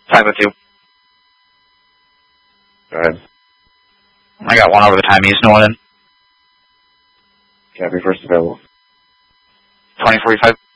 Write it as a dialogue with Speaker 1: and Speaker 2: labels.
Speaker 1: 502.
Speaker 2: Go ahead.
Speaker 1: I got one over the time east, Northern.
Speaker 2: Copy, first available.
Speaker 1: 2045.